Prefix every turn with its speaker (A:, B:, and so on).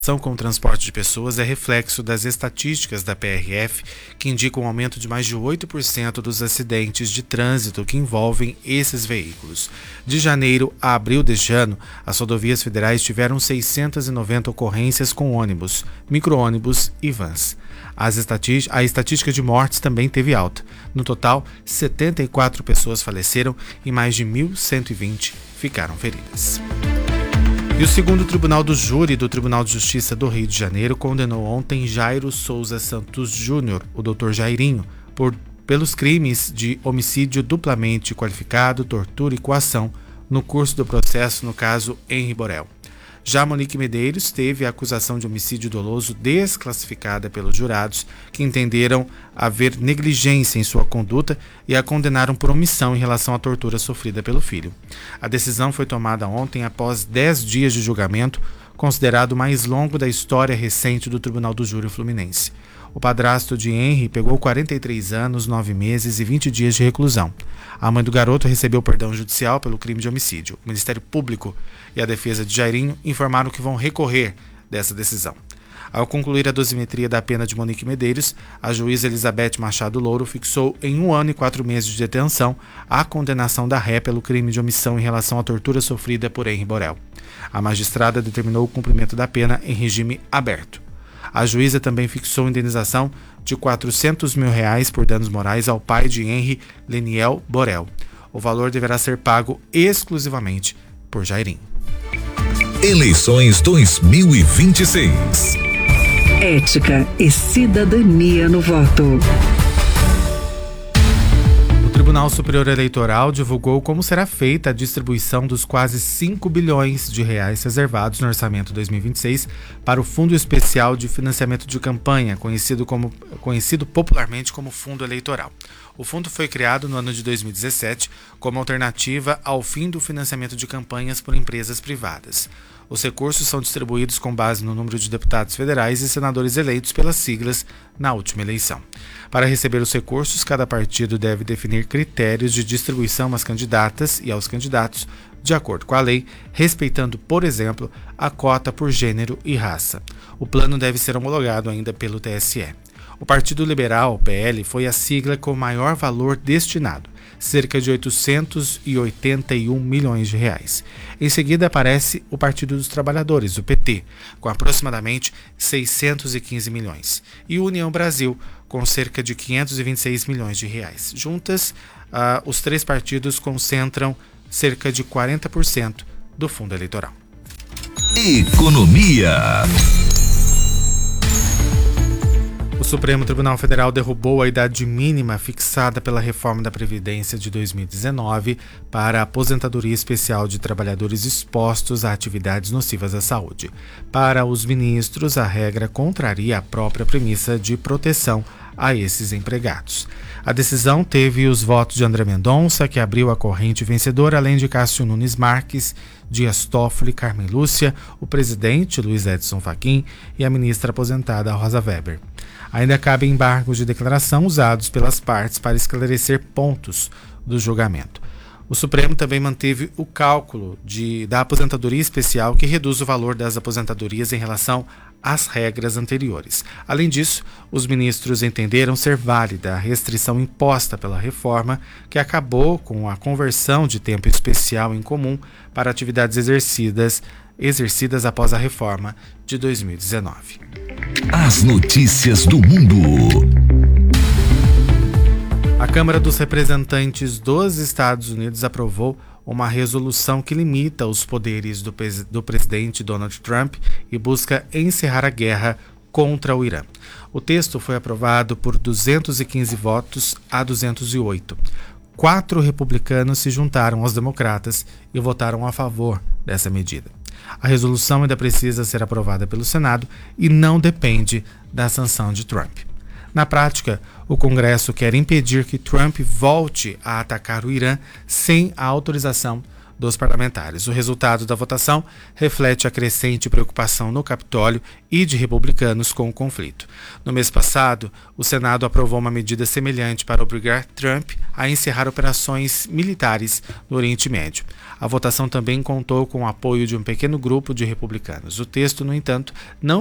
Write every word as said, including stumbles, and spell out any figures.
A: Com o transporte de pessoas é reflexo das estatísticas da P R F, que indicam um aumento de mais de oito por cento dos acidentes de trânsito que envolvem esses veículos. De janeiro a abril deste ano, as rodovias federais tiveram seiscentas e noventa ocorrências com ônibus, micro-ônibus e vans. As estatis- a estatística de mortes também teve alta. No total, setenta e quatro pessoas faleceram e mais de mil cento e vinte ficaram feridas. E o segundo Tribunal do Júri do Tribunal de Justiça do Rio de Janeiro condenou ontem Jairo Souza Santos Júnior, o doutor Jairinho, por, pelos crimes de homicídio duplamente qualificado, tortura e coação no curso do processo no caso Henri Borel. Já Monique Medeiros teve a acusação de homicídio doloso desclassificada pelos jurados, que entenderam haver negligência em sua conduta e a condenaram por omissão em relação à tortura sofrida pelo filho. A decisão foi tomada ontem após dez dias de julgamento, considerado o mais longo da história recente do Tribunal do Júri Fluminense. O padrasto de Henri pegou quarenta e três anos, nove meses e vinte dias de reclusão. A mãe do garoto recebeu perdão judicial pelo crime de homicídio. O Ministério Público e a defesa de Jairinho informaram que vão recorrer dessa decisão. Ao concluir a dosimetria da pena de Monique Medeiros, a juíza Elizabeth Machado Louro fixou em um ano e quatro meses de detenção a condenação da ré pelo crime de omissão em relação à tortura sofrida por Henri Borel. A magistrada determinou o cumprimento da pena em regime aberto. A juíza também fixou indenização de quatrocentos mil reais por danos morais ao pai de Henri, Leniel Borel. O valor deverá ser pago exclusivamente por Jairinho.
B: Eleições dois mil e vinte e seis.
C: Ética e cidadania no voto.
A: O Tribunal Superior Eleitoral divulgou como será feita a distribuição dos quase cinco bilhões de reais reservados no orçamento dois mil e vinte e seis para o Fundo Especial de Financiamento de Campanha, conhecido, como, conhecido popularmente como Fundo Eleitoral. O fundo foi criado no ano de dois mil e dezessete como alternativa ao fim do financiamento de campanhas por empresas privadas. Os recursos são distribuídos com base no número de deputados federais e senadores eleitos pelas siglas na última eleição. Para receber os recursos, cada partido deve definir critérios de distribuição às candidatas e aos candidatos, de acordo com a lei, respeitando, por exemplo, a cota por gênero e raça. O plano deve ser homologado ainda pelo T S E. O Partido Liberal, P L, foi a sigla com maior valor destinado, cerca de oitocentos e oitenta e um milhões de reais. Em seguida aparece o Partido dos Trabalhadores, o P T, com aproximadamente seiscentos e quinze milhões, e o União Brasil, com cerca de quinhentos e vinte e seis milhões de reais. Juntas, uh, os três partidos concentram cerca de quarenta por cento do fundo eleitoral.
B: Economia.
A: O Supremo Tribunal Federal derrubou a idade mínima fixada pela reforma da Previdência de dois mil e dezenove para a aposentadoria especial de trabalhadores expostos a atividades nocivas à saúde. Para os ministros, a regra contraria a própria premissa de proteção a esses empregados. A decisão teve os votos de André Mendonça, que abriu a corrente vencedora, além de Cássio Nunes Marques, Dias Toffoli, Carmen Lúcia, o presidente Luiz Edson Fachin e a ministra aposentada Rosa Weber. Ainda cabem embargos de declaração usados pelas partes para esclarecer pontos do julgamento. O Supremo também manteve o cálculo de, da aposentadoria especial, que reduz o valor das aposentadorias em relação às regras anteriores. Além disso, os ministros entenderam ser válida a restrição imposta pela reforma, que acabou com a conversão de tempo especial em comum para atividades exercidas, exercidas após a reforma de dois mil e dezenove.
B: As notícias do mundo.
A: A Câmara dos Representantes dos Estados Unidos aprovou uma resolução que limita os poderes do, do presidente Donald Trump e busca encerrar a guerra contra o Irã. O texto foi aprovado por duzentos e quinze votos a duzentos e oito. Quatro republicanos se juntaram aos democratas e votaram a favor dessa medida. A resolução ainda precisa ser aprovada pelo Senado e não depende da sanção de Trump. Na prática, o Congresso quer impedir que Trump volte a atacar o Irã sem a autorização dos parlamentares. O resultado da votação reflete a crescente preocupação no Capitólio e de republicanos com o conflito. No mês passado, o Senado aprovou uma medida semelhante para obrigar Trump a encerrar operações militares no Oriente Médio. A votação também contou com o apoio de um pequeno grupo de republicanos. O texto, no entanto, não